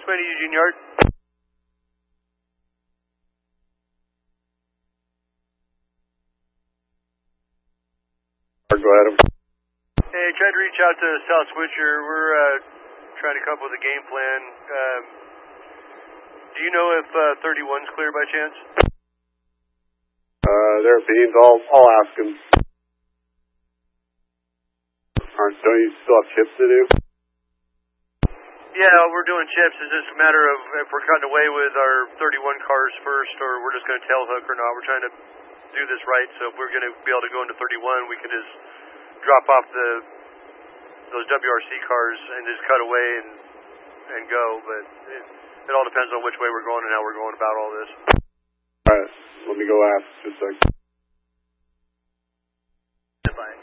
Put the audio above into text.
Sweeney, Eugene Yard. Go ahead. Hey, tried to reach out to South Switcher. We're trying to come up with a game plan. Do you know if 31's clear by chance? There are beans. I'll ask him. Don't you still have chips to do? Yeah, we're doing chips. It's just a matter of if we're cutting away with our 31 cars first, or we're just going to tail hook or not. We're trying to do this right, so if we're going to be able to go into 31, we can just drop off those WRC cars and just cut away and go. But it all depends on which way we're going and how we're going about all this. All right, let me go ask just a second. Bye.